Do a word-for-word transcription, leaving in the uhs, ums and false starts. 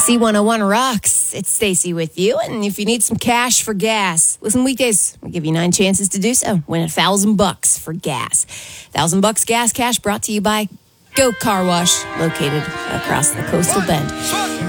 C one oh one rocks. It's Stacy with you. And if you need some cash for gas, listen, weekdays, we give you nine chances to do so. Win a thousand bucks for gas. Thousand bucks gas cash brought to you by Go Car Wash, located across the coastal bend.